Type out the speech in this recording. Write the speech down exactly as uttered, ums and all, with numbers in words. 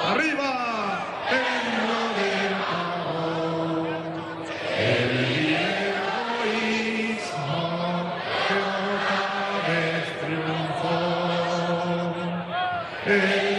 ¡Arriba! En lo del Pavón, el egoísmo que otra vez triunfó. El